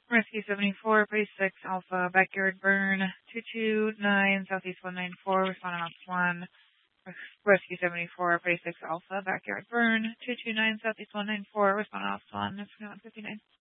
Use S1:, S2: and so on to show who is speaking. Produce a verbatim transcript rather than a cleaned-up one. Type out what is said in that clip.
S1: Rescue seventy-four, base six, Alpha, backyard burn, two two nine, southeast one nine four, responding ops one. Rescue seventy-four, base six, Alpha, backyard burn, two two nine, southeast one nine four, responding ops one, one fifty-nine.